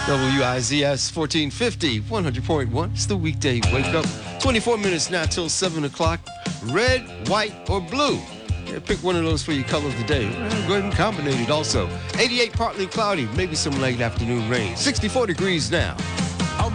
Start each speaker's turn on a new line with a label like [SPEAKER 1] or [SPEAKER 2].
[SPEAKER 1] WIZS 1450, 100.1. It's the weekday wake up. 24 minutes now till 7 o'clock. Red, white, or blue. Yeah, pick one of those for your color of the day. Well, go ahead and combine it also. 88 partly cloudy, maybe some late afternoon rain. 64 degrees now.